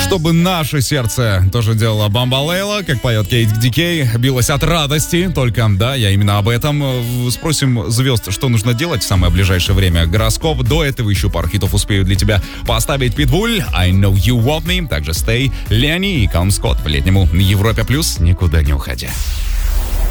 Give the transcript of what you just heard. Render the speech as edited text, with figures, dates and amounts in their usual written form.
Чтобы наше сердце тоже делало Бамбалейла, как поет Кейт Дикей, билось от радости. Только, да, я именно об этом. Спросим звезд, что нужно делать в самое ближайшее время. Гороскоп. До этого еще пару хитов успею для тебя поставить. Питбуль, I Know You Want Me, также Stay, Леони и Калм Скотт. По-летнему на Европе+, никуда не уходя.